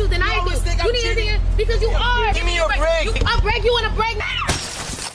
attitude than I do. You need to because you are. Give me a break. I'll break you in a break.